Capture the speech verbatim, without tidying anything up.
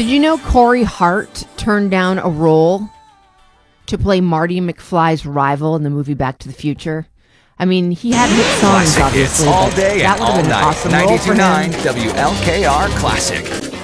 Did you know Corey Hart turned down a role to play Marty McFly's rival in the movie Back to the Future? I mean, he had hit songs, Classic obviously, hits all but day that and would have all been an night. awesome role for ninety-two point nine him. W L K R Classic.